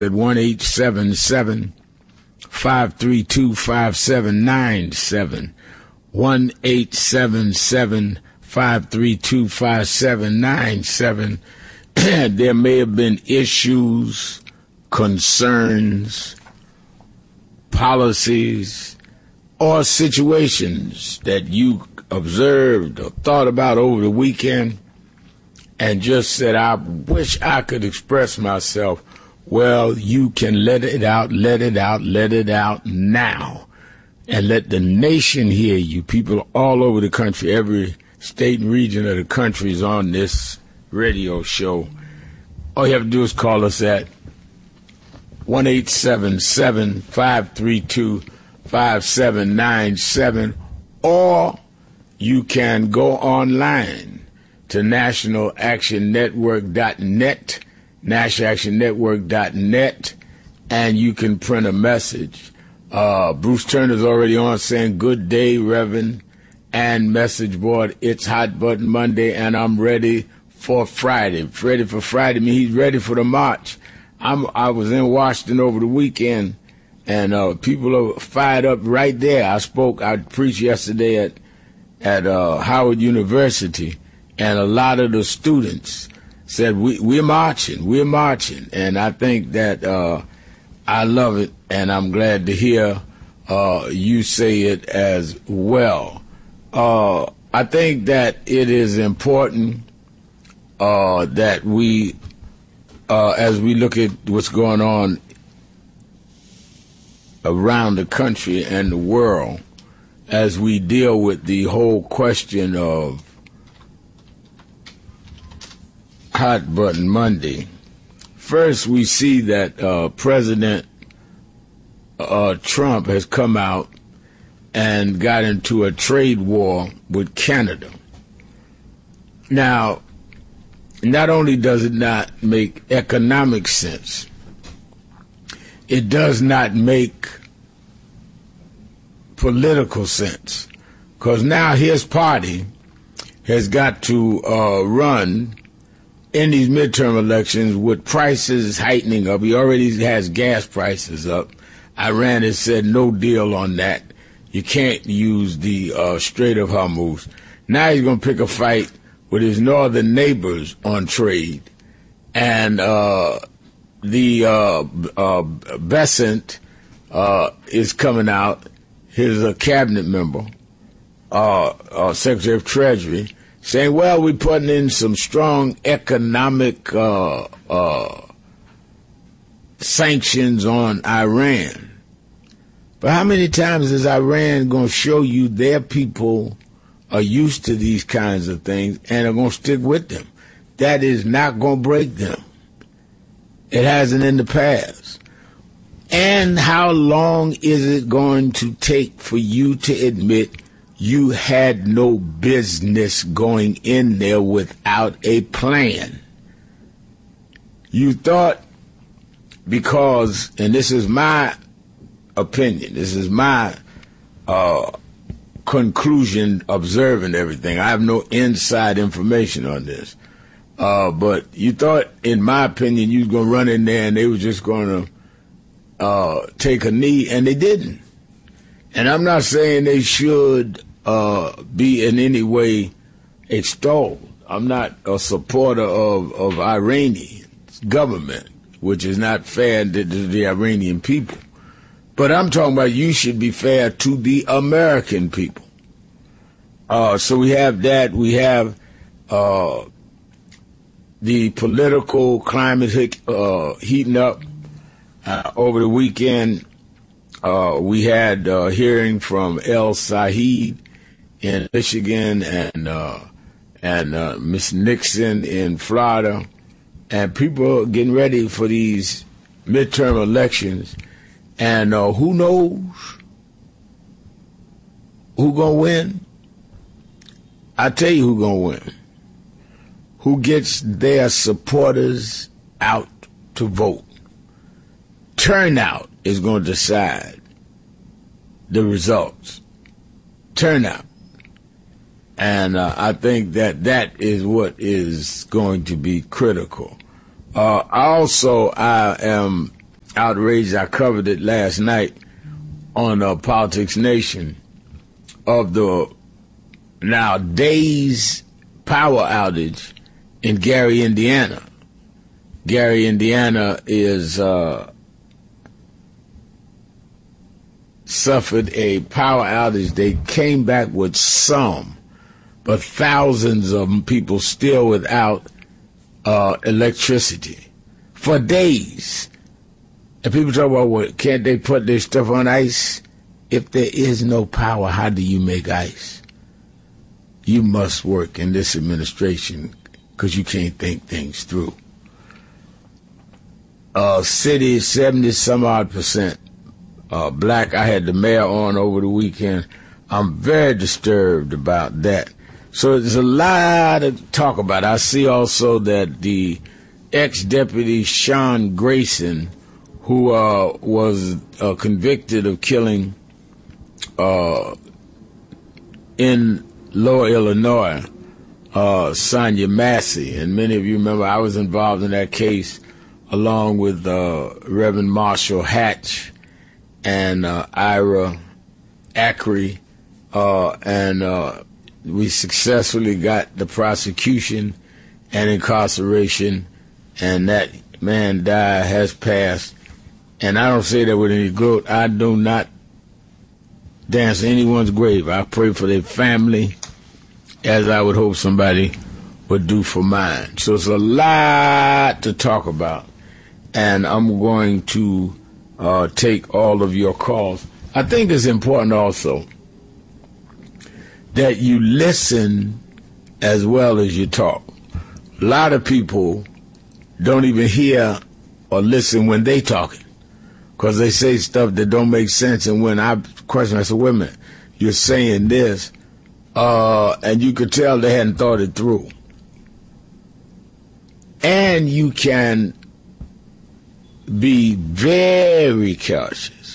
at 1-877-532-5797. 1-877-532-5797. There may have been issues, concerns, policies, or situations that you observed or thought about over the weekend and just said, I wish I could express myself. Well, you can let it out now. And let the nation hear you. People all over the country, every state and region of the country is on this radio show. All you have to do is call us at 1-877-532-5797, or you can go online to nationalactionnetwork.net, nationalactionnetwork.net, and you can print a message. Bruce Turner's already on saying, good day, Reverend, and message board, it's Hot Button Monday, and I'm ready for Friday. Ready for Friday means he's ready for the march. I was in Washington over the weekend, and people are fired up right there. I preached yesterday at Howard University, and a lot of the students said, we're marching, and I think that I love it, and I'm glad to hear you say it as well. I think that it is important that we, as we look at what's going on around the country and the world, as we deal with the whole question of Hot Button Monday, first we see that President Trump has come out and got into a trade war with Canada. Now, not only does it not make economic sense, it does not make political sense, because now his party has got to run in these midterm elections with prices heightening up. He already has gas prices up. Iran has said no deal on that. You can't use the Strait of Hormuz. Now he's going to pick a fight with his northern neighbors on trade. And Bessent is coming out, his cabinet member, Secretary of Treasury, saying, well, we're putting in some strong economic sanctions on Iran. But how many times is Iran going to show you their people are used to these kinds of things and are going to stick with them? That is not going to break them. It hasn't in the past. And how long is it going to take for you to admit you had no business going in there without a plan? You thought because, and this is my opinion, this is my conclusion observing everything. I have no inside information on this. But you thought, in my opinion, you was going to run in there and they were just going to take a knee, and they didn't. And I'm not saying they should be in any way extolled. I'm not a supporter of Iranian government, which is not fair to the Iranian people. But I'm talking about you should be fair to the American people. So we have that. We have the political climate heating up. Over the weekend, we had a hearing from El Said in Michigan and Miss Nixon in Florida, and people are getting ready for these midterm elections. And who knows who gonna win? I tell you who gonna win. Who gets their supporters out to vote. Turnout is going to decide the results. Turnout. And I think that is what is going to be critical. I am outrage. I covered it last night on Politics Nation of the now days power outage in Gary, Indiana. Gary, Indiana is suffered a power outage. They came back with some, but thousands of people still without electricity for days. And people talk about, well, can't they put their stuff on ice? If there is no power, how do you make ice? You must work in this administration because you can't think things through. City, 70-some-odd% black. I had the mayor on over the weekend. I'm very disturbed about that. So there's a lot to talk about. I see also that the ex-deputy Sean Grayson, who was convicted of killing in Lower Illinois, Sonia Massey, and many of you remember I was involved in that case along with Reverend Marshall Hatch and Ira Ackery, and we successfully got the prosecution and incarceration, and that man died, has passed. And I don't say that with any gloat. I do not dance anyone's grave. I pray for their family as I would hope somebody would do for mine. So it's a lot to talk about, and I'm going to take all of your calls. I think it's important also that you listen as well as you talk. A lot of people don't even hear or listen when they talking because they say stuff that don't make sense. And when I question, I said, wait a minute, you're saying this, and you could tell they hadn't thought it through. And you can be very cautious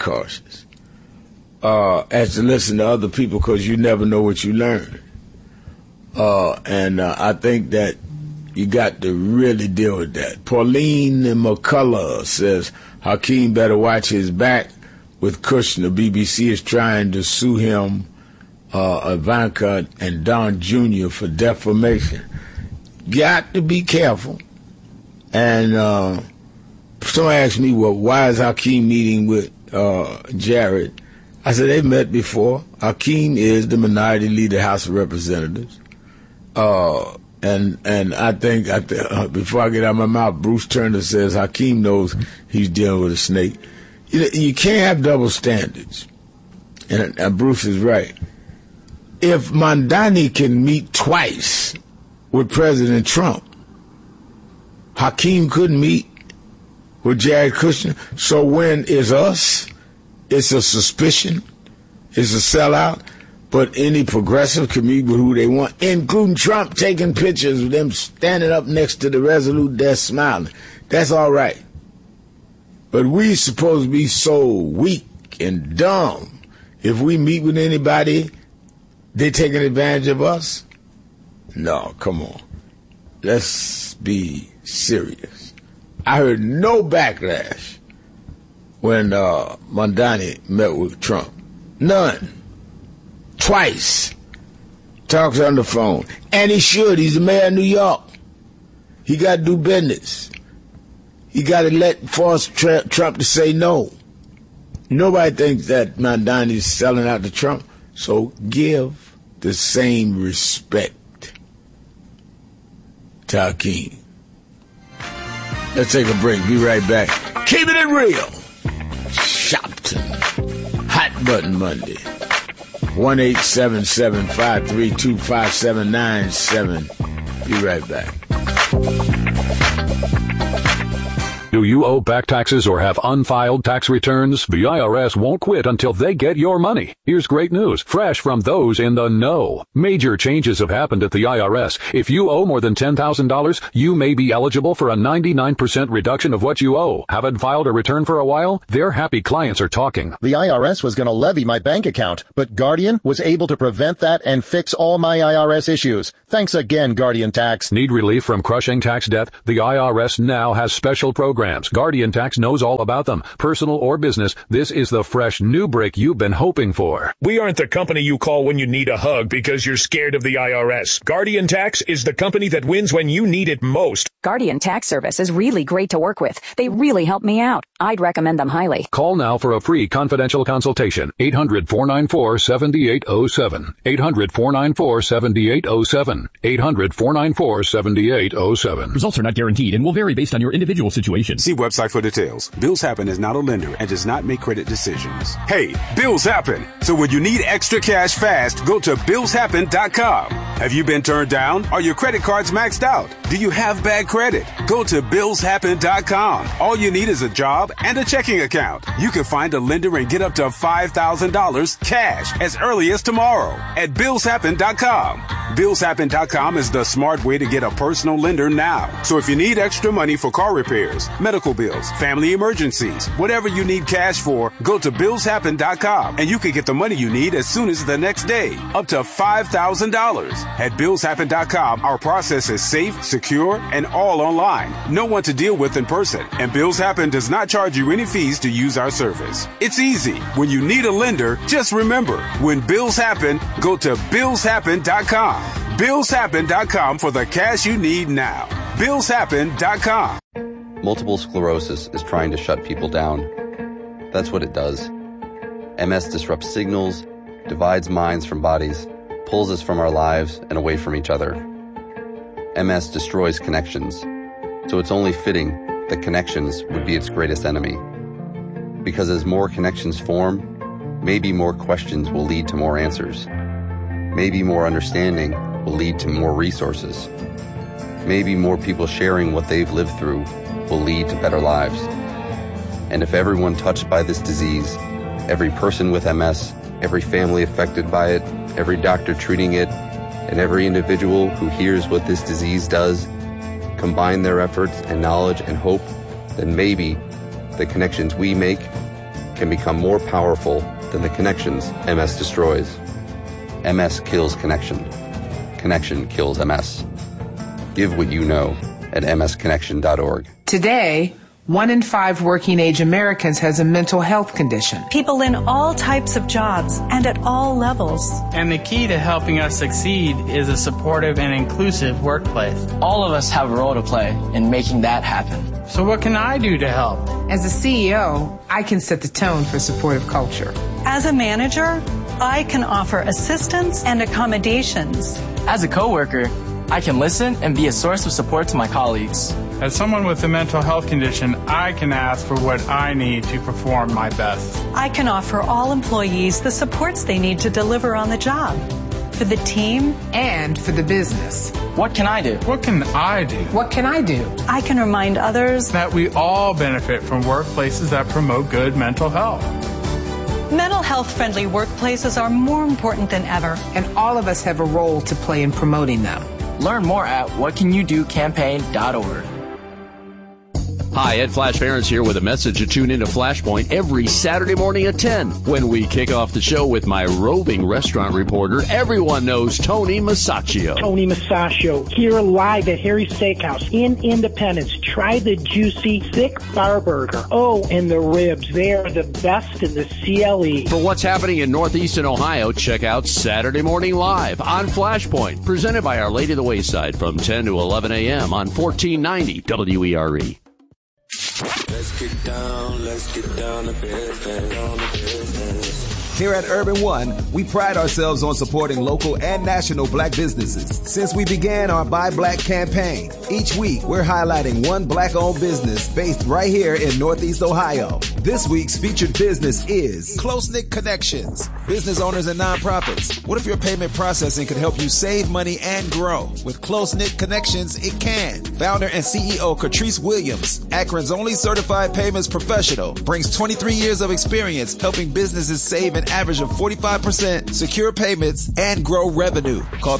as to listen to other people because you never know what you learn. And I think that you got to really deal with that. Pauline McCullough says Hakeem better watch his back with Kushner. BBC is trying to sue him, Ivanka, and Don Jr. for defamation. Got to be careful. And someone asked me, well, why is Hakeem meeting with Jared? I said, they've met before. Hakeem is the minority leader of the House of Representatives. And I think, before I get out of my mouth, Bruce Turner says Hakeem knows he's dealing with a snake. You can't have double standards. And Bruce is right. If Mondani can meet twice with President Trump, Hakeem couldn't meet with Jared Kushner. So when it's us, it's a suspicion, it's a sellout. But any progressive can meet with who they want, including Trump taking pictures of them standing up next to the Resolute desk smiling. That's all right. But we supposed to be so weak and dumb. If we meet with anybody, they taking advantage of us? No, come on. Let's be serious. I heard no backlash when Mondani met with Trump. None. Twice. Talks on the phone. And he should. He's the mayor of New York. He got to do business. He got to force Trump to say no. Nobody thinks that Mondani is selling out to Trump. So give the same respect to Hakeem. Let's take a break. Be right back. Keeping it real. Shopton. Hot Button Monday. 1-877-532-5797. Be right back. Do you owe back taxes or have unfiled tax returns? The IRS won't quit until they get your money. Here's great news, fresh from those in the know. Major changes have happened at the IRS. If you owe more than $10,000, you may be eligible for a 99% reduction of what you owe. Haven't filed a return for a while? Their happy clients are talking. The IRS was going to levy my bank account, but Guardian was able to prevent that and fix all my IRS issues. Thanks again, Guardian Tax. Need relief from crushing tax debt? The IRS now has special programs programs. Guardian Tax knows all about them. Personal or business, this is the fresh new break you've been hoping for. We aren't the company you call when you need a hug because you're scared of the IRS. Guardian Tax is the company that wins when you need it most. Guardian Tax Service is really great to work with. They really help me out. I'd recommend them highly. Call now for a free confidential consultation. 800-494-7807. 800-494-7807. 800-494-7807. Results are not guaranteed and will vary based on your individual situation. See website for details. Bills Happen is not a lender and does not make credit decisions. Hey, bills happen. So when you need extra cash fast, go to BillsHappen.com. Have you been turned down? Are your credit cards maxed out? Do you have bad credit? Go to BillsHappen.com. All you need is a job and a checking account. You can find a lender and get up to $5,000 cash as early as tomorrow at BillsHappen.com. BillsHappen.com is the smart way to get a personal lender now. So if you need extra money for car repairs, medical bills, family emergencies, whatever you need cash for, go to BillsHappen.com and you can get the money you need as soon as the next day, up to $5,000. At BillsHappen.com, our process is safe, secure, and all online. No one to deal with in person. And Bills Happen does not charge you any fees to use our service. It's easy. When you need a lender, just remember, when bills happen, go to BillsHappen.com. BillsHappen.com for the cash you need now. BillsHappen.com. Multiple sclerosis is trying to shut people down. That's what it does. MS disrupts signals, divides minds from bodies, pulls us from our lives and away from each other. MS destroys connections, so it's only fitting that connections would be its greatest enemy. Because as more connections form, maybe more questions will lead to more answers. Maybe more understanding will lead to more resources. Maybe more people sharing what they've lived through will lead to better lives. And if everyone touched by this disease, every person with MS, every family affected by it, every doctor treating it, and every individual who hears what this disease does, combine their efforts and knowledge and hope, then maybe the connections we make can become more powerful than the connections MS destroys. MS kills connection. Connection kills MS. Give what you know at msconnection.org. Today, 1 in 5 working-age Americans has a mental health condition. People in all types of jobs and at all levels. And the key to helping us succeed is a supportive and inclusive workplace. All of us have a role to play in making that happen. So what can I do to help? As a CEO, I can set the tone for supportive culture. As a manager, I can offer assistance and accommodations. As a coworker, I can listen and be a source of support to my colleagues. As someone with a mental health condition, I can ask for what I need to perform my best. I can offer all employees the supports they need to deliver on the job, for the team and for the business. What can I do? What can I do? What can I do? I can remind others that we all benefit from workplaces that promote good mental health. Mental health-friendly workplaces are more important than ever. And all of us have a role to play in promoting them. Learn more at whatcanyoudocampaign.org. Hi, Ed Flash Ferentz here with a message to tune into Flashpoint every Saturday morning at 10 when we kick off the show with my roving restaurant reporter. Everyone knows Tony Masaccio. Tony Masaccio here live at Harry's Steakhouse in Independence. Try the juicy, thick bar burger. Oh, and the ribs. They are the best in the CLE. For what's happening in Northeastern Ohio, check out Saturday Morning Live on Flashpoint, presented by Our Lady of the Wayside from 10 to 11 a.m. on 1490 WERE. Let's get down to business. Here at Urban One, we pride ourselves on supporting local and national black businesses. Since we began our Buy Black campaign, each week we're highlighting one black-owned business based right here in Northeast Ohio. This week's featured business is Close-Knit Connections. Business owners and nonprofits, what if your payment processing could help you save money and grow? With Close-Knit Connections, it can. Founder and CEO Catrice Williams, Akron's only certified payments professional, brings 23 years of experience helping businesses save an average of 45%, secure payments, and grow revenue. Call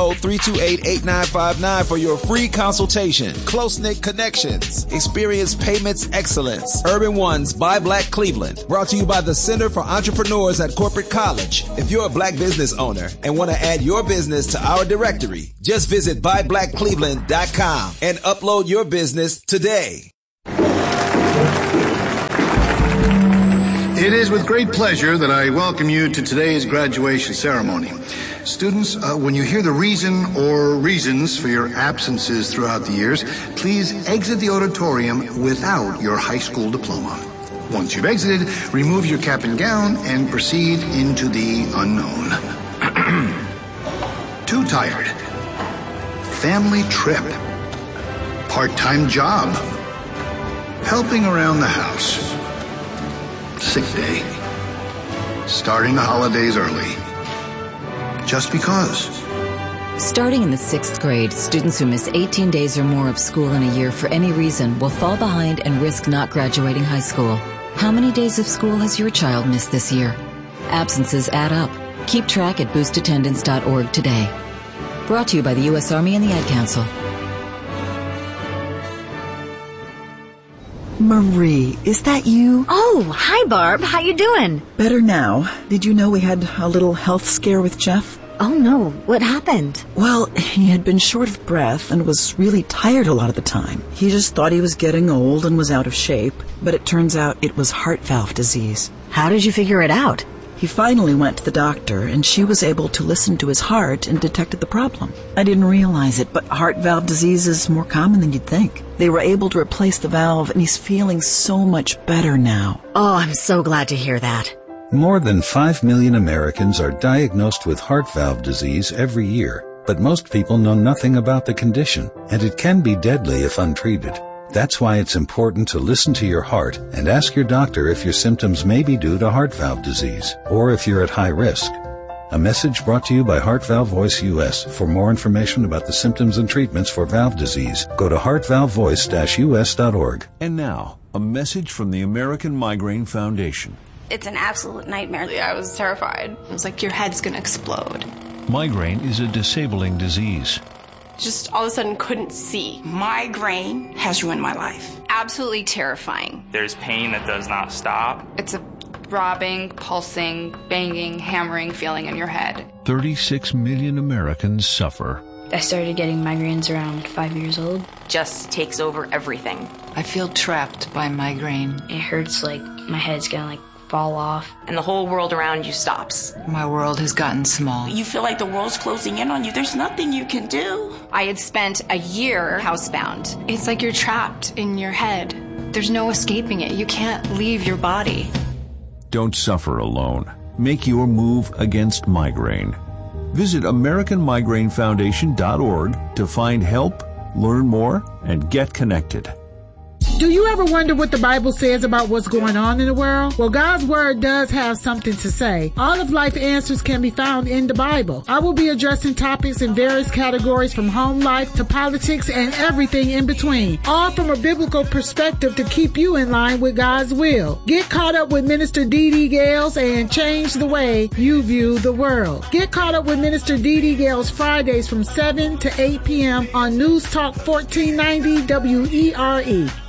330-328-8959 for your free consultation. Close-Knit Connections. Experience payments excellence. Urban One's Buy Black Cleveland. Brought to you by the Center for Entrepreneurs at Corporate College. If you're a black business owner and want to add your business to our directory, just visit buyblackcleveland.com and upload your business today. It is with great pleasure that I welcome you to today's graduation ceremony. Students, when you hear the reason or reasons for your absences throughout the years, please exit the auditorium without your high school diploma. Once you've exited, remove your cap and gown and proceed into the unknown. Too tired. Family trip. Part-time job. Helping around the house. Sick day. Starting the holidays early. Just because. Starting in the 6th grade, students who miss 18 days or more of school in a year for any reason will fall behind and risk not graduating high school. How many days of school has your child missed this year? Absences add up. Keep track at boostattendance.org today. Brought to you by the U.S. Army and the Ad Council. Marie, is that you? Oh, hi Barb. How you doing? Better now. Did you know we had a little health scare with Jeff? Oh no, what happened? Well, he had been short of breath and was really tired a lot of the time. He just thought he was getting old and was out of shape, but it turns out it was heart valve disease. How did you figure it out? He finally went to the doctor, and she was able to listen to his heart and detected the problem. I didn't realize it, but heart valve disease is more common than you'd think. They were able to replace the valve, and he's feeling so much better now. Oh, I'm so glad to hear that. More than 5 million Americans are diagnosed with heart valve disease every year, but most people know nothing about the condition, and it can be deadly if untreated. That's why it's important to listen to your heart and ask your doctor if your symptoms may be due to heart valve disease or if you're at high risk. A message brought to you by Heart Valve Voice US. For more information about the symptoms and treatments for valve disease, go to heartvalvevoice-us.org. And now, a message from the American Migraine Foundation. It's an absolute nightmare. I was terrified. It was like your head's going to explode. Migraine is a disabling disease. Just all of a sudden couldn't see. Migraine has ruined my life. Absolutely terrifying. There's pain that does not stop. It's a throbbing, pulsing, banging, hammering feeling in your head. 36 million Americans suffer. I started getting migraines around 5 years old. Just takes over everything. I feel trapped by migraine. It hurts like my head's gonna fall off. And the whole world around you stops. My world has gotten small. You feel like the world's closing in on you. There's nothing you can do. I had spent a year housebound. It's like you're trapped in your head. There's no escaping it. You can't leave your body. Don't suffer alone. Make your move against migraine. Visit AmericanMigraineFoundation.org to find help, learn more, and get connected. Do you ever wonder what the Bible says about what's going on in the world? Well, God's Word does have something to say. All of life answers can be found in the Bible. I will be addressing topics in various categories from home life to politics and everything in between, all from a biblical perspective to keep you in line with God's will. Get caught up with Minister Dee Gales and change the way you view the world. Get caught up with Minister Dee Gales Fridays from 7 to 8 p.m. on News Talk 1490 WERE.